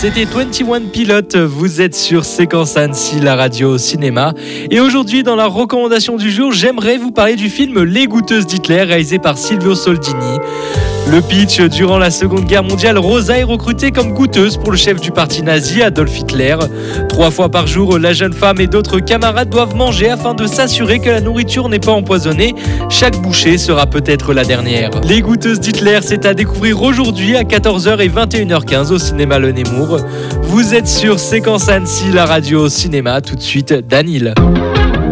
c'était 21 Pilotes, vous êtes sur Séquence Annecy, la radio cinéma. Et aujourd'hui, dans la recommandation du jour, j'aimerais vous parler du film Les Goûteuses d'Hitler, réalisé par Silvio Soldini. Le pitch, durant la Seconde Guerre mondiale, Rosa est recrutée comme goûteuse pour le chef du parti nazi, Adolf Hitler. 3 fois par jour, la jeune femme et d'autres camarades doivent manger afin de s'assurer que la nourriture n'est pas empoisonnée. Chaque bouchée sera peut-être la dernière. Les Goûteuses d'Hitler, c'est à découvrir aujourd'hui à 14h et 21h15 au cinéma Le Nemours. Vous êtes sur Séquence Annecy, la radio cinéma. Tout de suite, Danil.